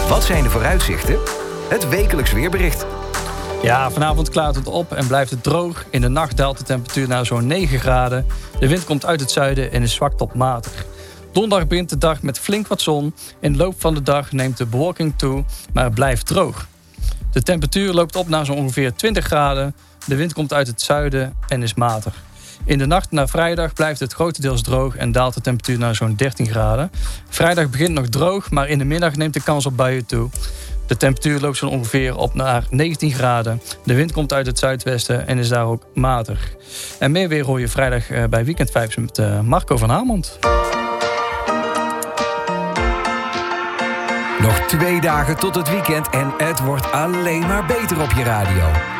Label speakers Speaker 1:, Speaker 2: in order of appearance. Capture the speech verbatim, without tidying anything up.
Speaker 1: Wat zijn de vooruitzichten? Het wekelijks weerbericht.
Speaker 2: Ja, vanavond klaart het op en blijft het droog. In de nacht daalt de temperatuur naar zo'n negen graden. De wind komt uit het zuiden en is zwak tot matig. Donderdag begint de dag met flink wat zon. In de loop van de dag neemt de bewolking toe, maar het blijft droog. De temperatuur loopt op naar zo'n ongeveer twintig graden. De wind komt uit het zuiden en is matig. In de nacht naar vrijdag blijft het grotendeels droog en daalt de temperatuur naar zo'n dertien graden. Vrijdag begint nog droog, maar in de middag neemt de kans op buien toe. De temperatuur loopt zo'n ongeveer op naar negentien graden. De wind komt uit het zuidwesten en is daar ook matig. En meer weer hoor je vrijdag bij Weekend Vibes met Marco van Haarmond.
Speaker 1: Nog twee dagen tot het weekend en het wordt alleen maar beter op je radio.